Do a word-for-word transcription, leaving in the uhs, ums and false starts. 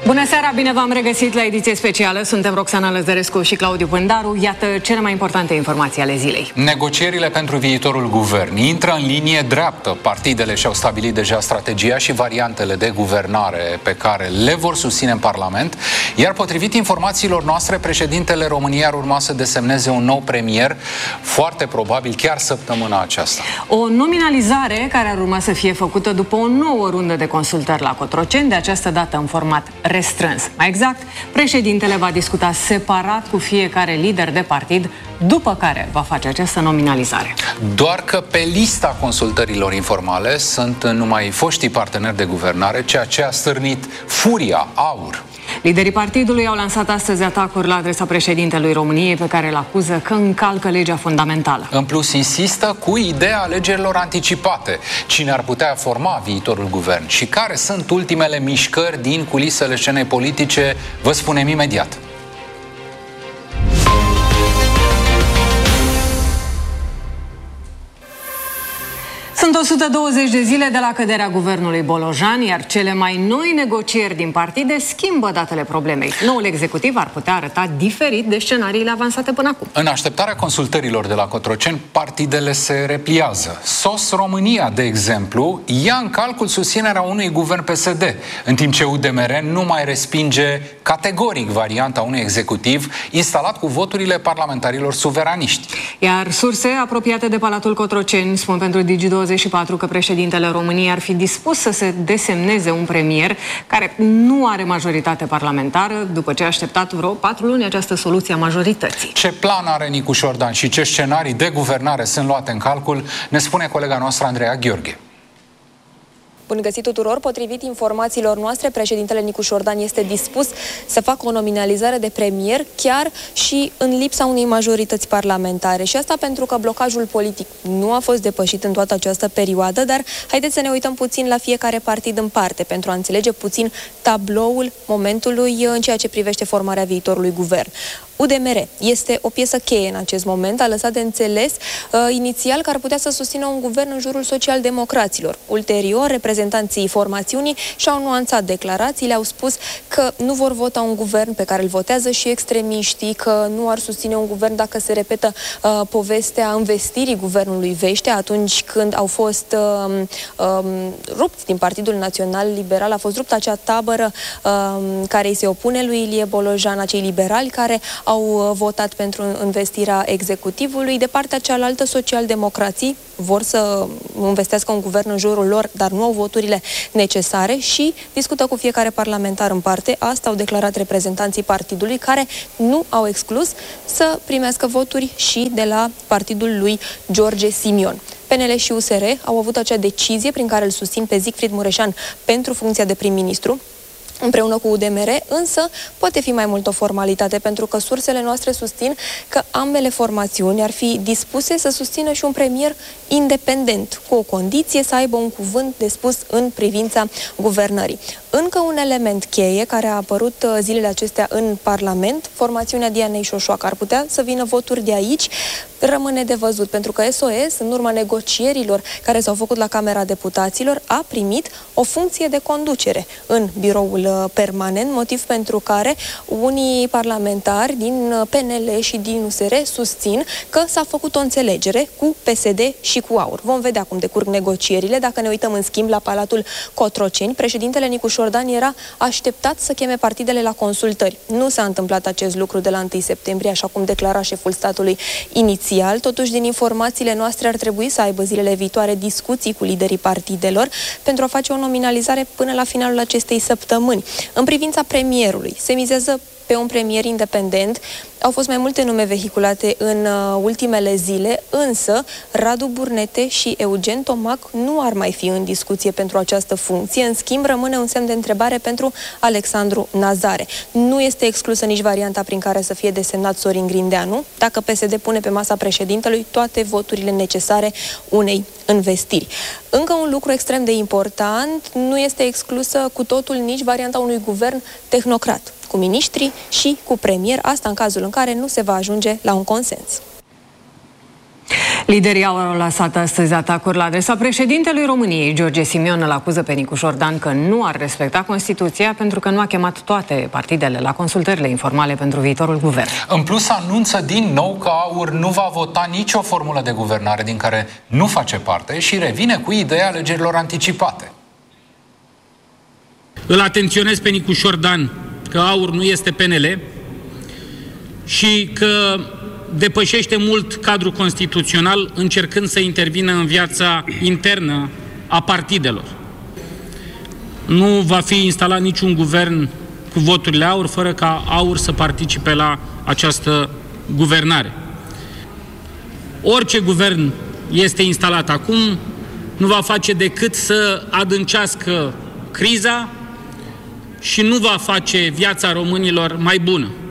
Bună seara, bine v-am regăsit la ediție specială. Suntem Roxana Lăzărescu și Claudiu Pândaru. Iată cele mai importante informații ale zilei. Negocierile pentru viitorul guvern intră în linie dreaptă. Partidele și-au stabilit deja strategia și variantele de guvernare pe care le vor susține în Parlament, iar potrivit informațiilor noastre, președintele României ar urma să desemneze un nou premier, foarte probabil chiar săptămâna aceasta. O nominalizare care ar urma să fie făcută după o nouă rundă de consultări la Cotroceni, de această dată în format restrâns. Mai exact, președintele va discuta separat cu fiecare lider de partid, după care va face această nominalizare. Doar că pe lista consultărilor informale sunt numai foștii parteneri de guvernare, ceea ce a stârnit furia AUR. Liderii partidului au lansat astăzi atacuri la adresa președintelui României, pe care îl acuză că încalcă legea fundamentală. În plus, insistă cu ideea alegerilor anticipate. Cine ar putea forma viitorul guvern și care sunt ultimele mișcări din culisele scenei politice, vă spunem imediat. Sunt o sută douăzeci de zile de la căderea guvernului Bolojan, iar cele mai noi negocieri din partide schimbă datele problemei. Noul executiv ar putea arăta diferit de scenariile avansate până acum. În așteptarea consultărilor de la Cotroceni, partidele se repliază. S O S România, de exemplu, ia în calcul susținerea unui guvern P S D, în timp ce U D M R nu mai respinge categoric varianta unui executiv instalat cu voturile parlamentarilor suveraniști. Iar surse apropiate de Palatul Cotroceni spun pentru Digi douăzeci și patru că președintele României ar fi dispus să se desemneze un premier care nu are majoritate parlamentară, după ce a așteptat vreo patru luni această soluție a majorității. Ce plan are Nicu Șordan și ce scenarii de guvernare sunt luate în calcul, ne spune colega noastră Andreea Gheorghe. Bun găsit tuturor! Potrivit informațiilor noastre, președintele Nicu Șordan este dispus să facă o nominalizare de premier, chiar și în lipsa unei majorități parlamentare. Și asta pentru că blocajul politic nu a fost depășit în toată această perioadă, dar haideți să ne uităm puțin la fiecare partid în parte, pentru a înțelege puțin tabloul momentului în ceea ce privește formarea viitorului guvern. U D M R este o piesă cheie în acest moment, a lăsat de înțeles uh, inițial că ar putea să susțină un guvern în jurul social-democraților. Ulterior, reprezentanții formațiunii și-au nuanțat declarațiile, au spus că nu vor vota un guvern pe care îl votează și extremiștii, că nu ar susține un guvern dacă se repetă uh, povestea învestirii guvernului Vește, atunci când au fost uh, uh, rupți din Partidul Național Liberal, a fost ruptă acea tabără uh, care îi se opune lui Ilie Bolojan, acei liberali care au votat pentru investirea executivului. De partea cealaltă, socialdemocrații vor să investească un guvern în jurul lor, dar nu au voturile necesare și discută cu fiecare parlamentar în parte. Asta au declarat reprezentanții partidului, care nu au exclus să primească voturi și de la partidul lui George Simion. P N L și U S R au avut acea decizie prin care îl susțin pe Siegfried Mureșan pentru funcția de prim-ministru, împreună cu U D M R, însă poate fi mai mult o formalitate, pentru că sursele noastre susțin că ambele formațiuni ar fi dispuse să susțină și un premier independent, cu o condiție să aibă un cuvânt de spus în privința guvernării. Încă un element cheie care a apărut zilele acestea în Parlament, formațiunea Dianei Șoșoacă. Ar putea să vină voturi de aici, rămâne de văzut, pentru că S O S, în urma negocierilor care s-au făcut la Camera Deputaților, a primit o funcție de conducere în biroul permanent, motiv pentru care unii parlamentari din P N L și din U S R susțin că s-a făcut o înțelegere cu P S D și cu AUR. Vom vedea cum decurg negocierile. Dacă ne uităm în schimb la Palatul Cotroceni, președintele Nicu Șordan era așteptat să cheme partidele la consultări. Nu s-a întâmplat acest lucru de la întâi septembrie, așa cum declara șeful statului inițial. Totuși, din informațiile noastre, ar trebui să aibă zilele viitoare discuții cu liderii partidelor pentru a face o nominalizare până la finalul acestei săptămâni. În privința premierului, se mizează pe un premier independent. Au fost mai multe nume vehiculate în uh, ultimele zile, însă Radu Burnete și Eugen Tomac nu ar mai fi în discuție pentru această funcție. În schimb, rămâne un semn de întrebare pentru Alexandru Nazare. Nu este exclusă nici varianta prin care să fie desemnat Sorin Grindeanu, dacă P S D pune pe masa președintelui toate voturile necesare unei învestiri. Încă un lucru extrem de important, nu este exclusă cu totul nici varianta unui guvern tehnocrat, cu miniștri și cu premier, asta în cazul în care nu se va ajunge la un consens. Liderii au lansat astăzi atacuri la adresa președintelui României. George Simion îl acuză pe Nicu Șordan că nu ar respecta Constituția pentru că nu a chemat toate partidele la consultările informale pentru viitorul guvern. În plus, anunță din nou că AUR nu va vota nicio formulă de guvernare din care nu face parte și revine cu ideea alegerilor anticipate. Îl atenționez pe Nicu Șordan că AUR nu este P N L și că depășește mult cadrul constituțional încercând să intervină în viața internă a partidelor. Nu va fi instalat niciun guvern cu voturile AUR fără ca AUR să participe la această guvernare. Orice guvern este instalat acum nu va face decât să adâncească criza și nu va face viața românilor mai bună.